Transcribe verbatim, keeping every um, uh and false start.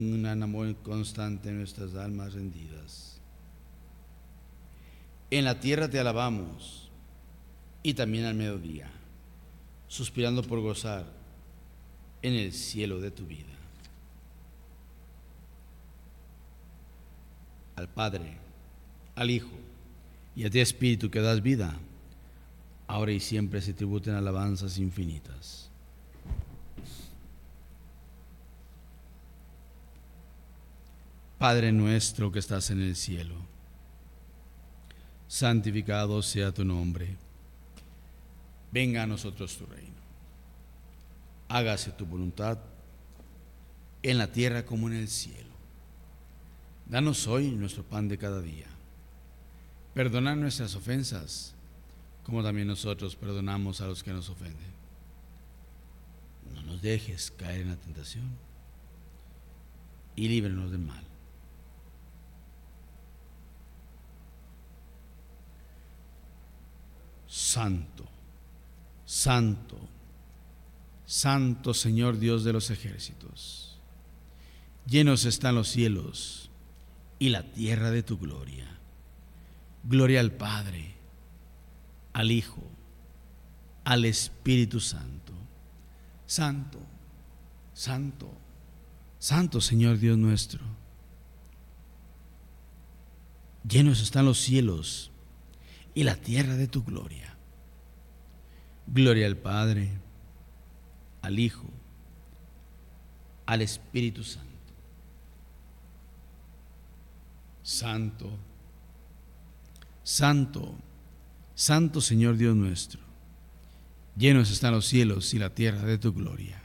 Un amor constante en nuestras almas rendidas. En la tierra te alabamos y también al mediodía, suspirando por gozar en el cielo de tu vida. Al Padre, al Hijo y a ti Espíritu que das vida, ahora y siempre se tributen alabanzas infinitas. Padre nuestro que estás en el cielo, santificado sea tu nombre. Venga a nosotros tu reino. Hágase tu voluntad en la tierra como en el cielo. Danos hoy nuestro pan de cada día. Perdona nuestras ofensas, como también nosotros perdonamos a los que nos ofenden. No nos dejes caer en la tentación y líbranos del mal. Santo, santo, santo Señor Dios de los ejércitos, llenos están los cielos y la tierra de tu gloria. Gloria al Padre, al Hijo, al Espíritu Santo. Santo, santo, santo Señor Dios nuestro. Llenos están los cielos y la tierra de tu gloria. Gloria al Padre, al Hijo, al Espíritu Santo. Santo, santo, santo Señor Dios nuestro. Llenos están los cielos y la tierra de tu gloria.